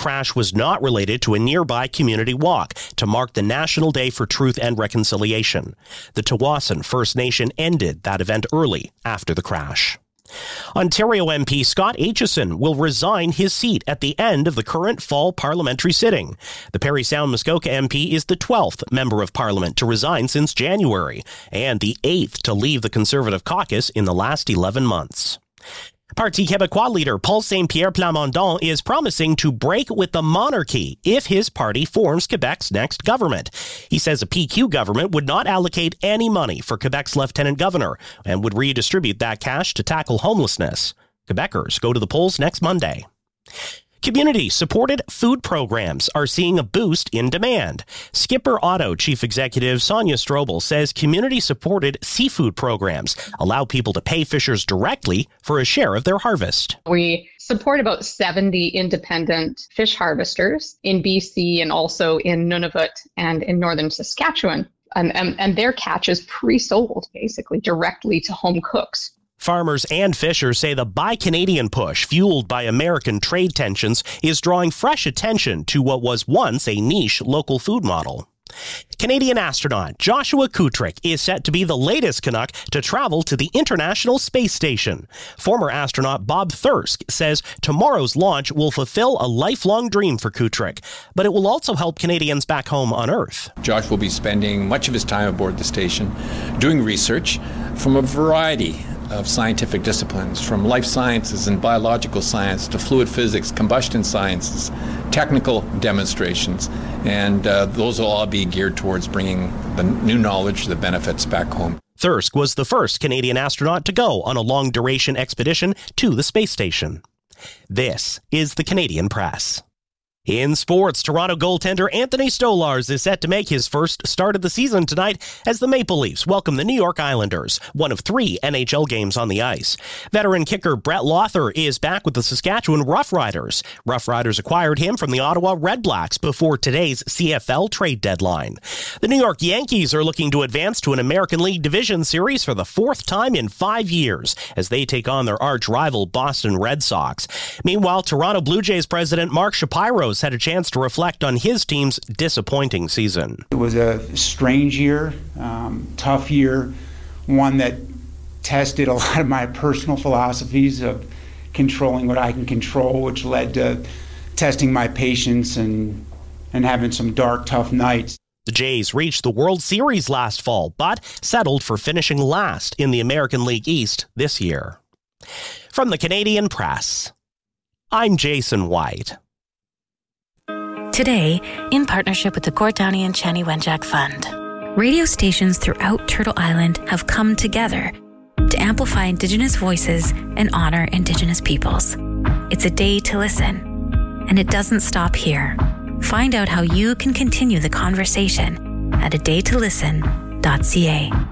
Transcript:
crash was not related to a nearby community walk to mark the National Day for Truth and Reconciliation. The Tsawwassen First Nation ended that event early after the crash. Ontario MP Scott Aitchison will resign his seat at the end of the current fall parliamentary sitting. The Parry Sound Muskoka MP is the 12th member of Parliament to resign since January, and the 8th to leave the Conservative caucus in the last 11 months. Parti Québécois leader Paul Saint-Pierre Plamondon is promising to break with the monarchy if his party forms Quebec's next government. He says a PQ government would not allocate any money for Quebec's lieutenant governor and would redistribute that cash to tackle homelessness. Quebecers go to the polls next Monday. Community-supported food programs are seeing a boost in demand. Skipper Auto Chief Executive Sonia Strobel says community-supported seafood programs allow people to pay fishers directly for a share of their harvest. We support about 70 independent fish harvesters in BC and also in Nunavut and in northern Saskatchewan. And their catch is pre-sold, basically, directly to home cooks. Farmers and fishers say the Buy Canadian push, fueled by American trade tensions, is drawing fresh attention to what was once a niche local food model. Canadian astronaut Joshua Kutrick is set to be the latest Canuck to travel to the International Space Station. Former astronaut Bob Thirsk says tomorrow's launch will fulfill a lifelong dream for Kutrick, but it will also help Canadians back home on Earth. Josh will be spending much of his time aboard the station doing research from a variety of scientific disciplines, from life sciences and biological science to fluid physics, combustion sciences, technical demonstrations, and those will all be geared towards bringing the new knowledge, the benefits back home. Thirsk was the first Canadian astronaut to go on a long-duration expedition to the space station. This is the Canadian Press. In sports, Toronto goaltender Anthony Stolarz is set to make his first start of the season tonight as the Maple Leafs welcome the New York Islanders, one of 3 NHL games on the ice. Veteran kicker Brett Lawther is back with the Saskatchewan Roughriders. Roughriders acquired him from the Ottawa Redblacks before today's CFL trade deadline. The New York Yankees are looking to advance to an American League Division Series for the 4th time in 5 years as they take on their arch-rival Boston Red Sox. Meanwhile, Toronto Blue Jays president Mark Shapiro had a chance to reflect on his team's disappointing season. It was a strange year, tough year, one that tested a lot of my personal philosophies of controlling what I can control, which led to testing my patience and having some dark, tough nights. The Jays reached the World Series last fall, but settled for finishing last in the American League East this year. From the Canadian Press, I'm Jason White. Today, in partnership with the Gord Downie and Chani Wenjack Fund, radio stations throughout Turtle Island have come together to amplify Indigenous voices and honor Indigenous peoples. It's a day to listen, and it doesn't stop here. Find out how you can continue the conversation at adaytolisten.ca.